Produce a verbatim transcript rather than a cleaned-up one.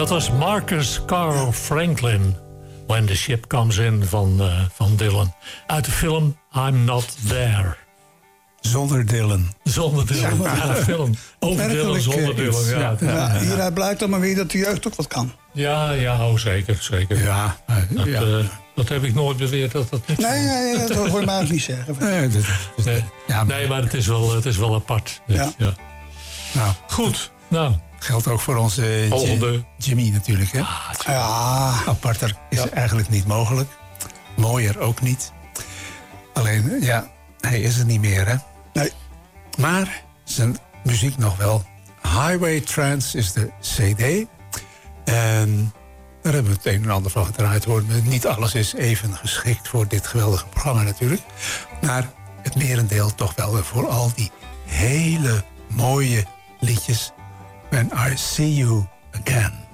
Dat was Marcus Carl Franklin. When the Ship Comes In van, uh, van Dylan. Uit de film I'm Not There. Zonder Dylan. Zonder Dylan, ja, ja, een film. Over Dylan, zonder Dylan. Ja, ja, ja, ja, hieruit blijkt dan maar weer dat de jeugd ook wat kan. Ja, ja, oh, zeker, zeker. Ja, dat, ja. Uh, dat heb ik nooit beweerd dat dat niet nee, nee, nee, dat hoor je mij ook niet zeggen. Nee, dat, dat, nee. Ja, maar, nee, maar het is wel, het is wel apart. Dus, ja. Ja. Nou, goed. Nou. Geldt ook voor onze Volgende. Jimmy natuurlijk. Hè? Ah, ja. Aparter is ja. eigenlijk niet mogelijk. Mooier ook niet. Alleen, ja, hij is er niet meer, hè? Nee. Maar zijn muziek nog wel. Highway Trance is de cd. En daar hebben we het een en ander van gedraaid. Hoor. Niet alles is even geschikt voor dit geweldige programma natuurlijk. Maar het merendeel toch wel voor al die hele mooie liedjes. When I See You Again.